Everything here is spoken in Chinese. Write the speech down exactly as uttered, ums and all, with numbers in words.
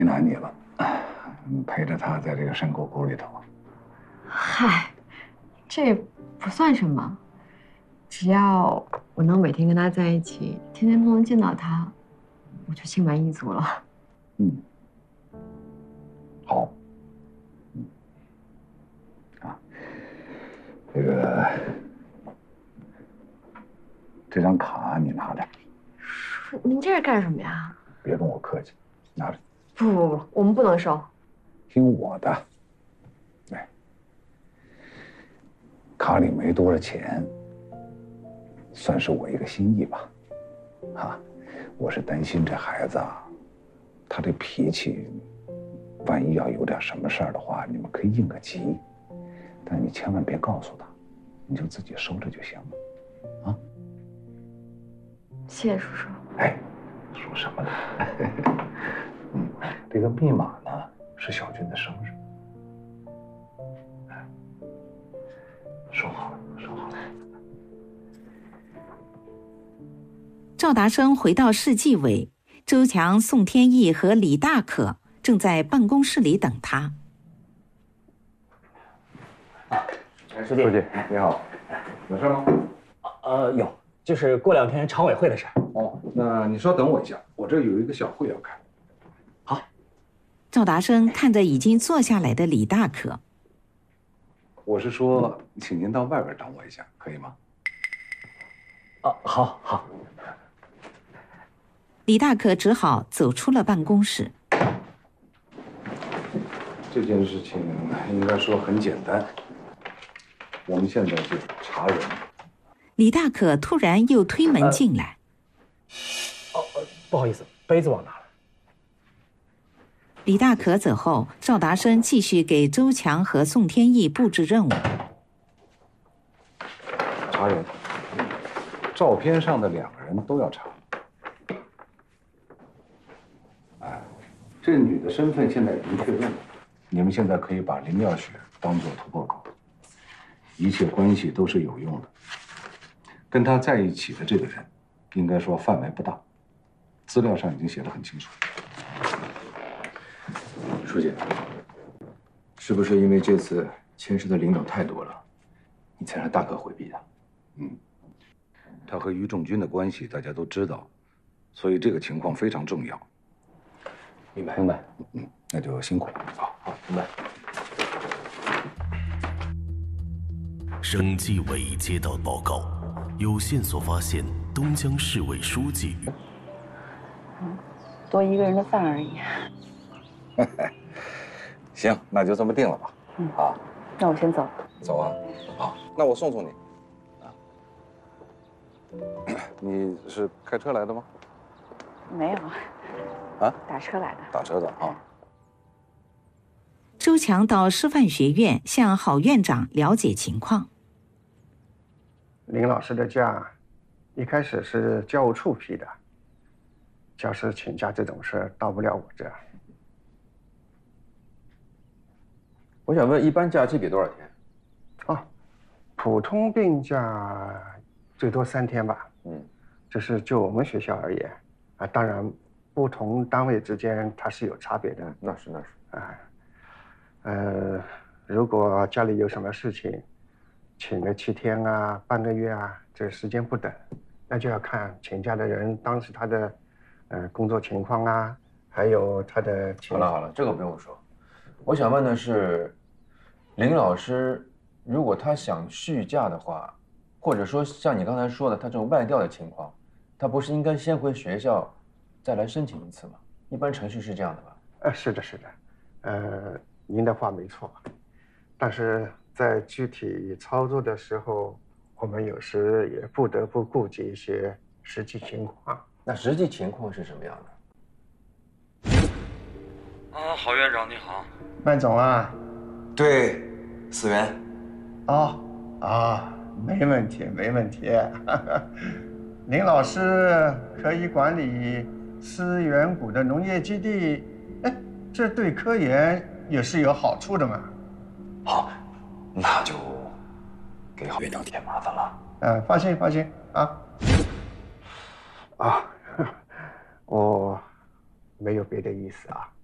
为难你了，陪着他在这个山沟沟里头。 嗨，这不算什么，只要我能每天跟他在一起，天天都能见到他，我就心满意足了。 嗯，好。嗯，啊，这个这张卡你拿着。 您这是干什么呀？ 别跟我客气，拿着。 不不不，我们不能收。 听我的，哎，卡里没多少钱，算是我一个心意吧。啊，我是担心这孩子啊，他这脾气，万一要有点什么事儿的话，你们可以应个急，但你千万别告诉他，你就自己收着就行了，啊。 谢谢叔叔。 哎，说什么呢？嗯，这个密码呢是小军的生日。哎，收好了，收好了。 赵达生回到市纪委，周强、宋天意和李大可正在办公室里等他。 书记， 书记你好，有事吗？ 呃，有，就是过两天常委会的事。 哦，那你稍等我一下，我这有一个小会要开。 好。 赵达生看着已经坐下来的李大可， 我是说，请您到外边等我一下，可以吗？ 啊，好，好。 李大可只好走出了办公室。 这件事情应该说很简单，我们现在就查人。 李大可突然又推门进来。 呃、哦，不好意思，杯子忘拿了。 李大可走后，赵达生继续给周强和宋天意布置任务。 查人，照片上的两个人都要查。哎，这女的身份现在已经确认了，你们现在可以把林妙雪当做突破口，一切关系都是有用的。跟她在一起的这个人，应该说范围不大，资料上已经写得很清楚。 书记，是不是因为这次牵涉的领导太多了，你才让大可回避的？ 嗯，他和于仲军的关系大家都知道，所以这个情况非常重要。 明白，明白。 嗯，那就辛苦了。 好，好，明白。 省纪委接到报告，有线索发现东江市委书记。 嗯，多一个人的饭而已。 行，那就这么定了吧。 嗯， 好， 那我先走。 走啊。好，那我送送你。啊，你是开车来的吗？ 没有。 啊， 打车来的。 打车的啊。 周强到师范学院向郝院长了解情况。 林老师的假，一开始是教务处批的。教师请假这种事到不了我这。 我想问，一般假期给多少天？ 啊，普通病假最多三天吧。嗯，这是就我们学校而言啊，当然，不同单位之间它是有差别的。 那是那是。 啊，呃，如果家里有什么事情，请个七天啊，半个月啊，这时间不等，那就要看请假的人当时他的，呃，工作情况啊，还有他的。 好了好了，这个不用说。我想问的是，林老师，如果他想续假的话，或者说像你刚才说的，他这种外调的情况，他不是应该先回学校，再来申请一次吗？一般程序是这样的吧？ 呃，是的，是的，呃，您的话没错，但是在具体操作的时候，我们有时也不得不顾及一些实际情况。 那实际情况是什么样的？ 啊，郝院长你好。 麦总啊。 对，思源。 哦，啊，没问题，没问题。林老师可以管理思源谷的农业基地，哎，这对科研也是有好处的嘛。 好，那就给郝院长添麻烦了。 嗯，放心，放心啊。啊，我没有别的意思啊。